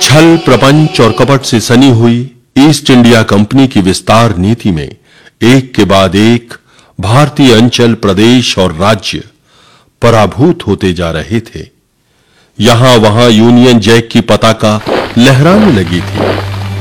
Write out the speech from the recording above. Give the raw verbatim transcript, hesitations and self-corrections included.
छल, प्रपंच और कपट से सनी हुई ईस्ट इंडिया कंपनी की विस्तार नीति में एक के बाद एक भारतीय अंचल, प्रदेश और राज्य पराभूत होते जा रहे थे। यहां वहां यूनियन जैक की पताका लहराने लगी थी।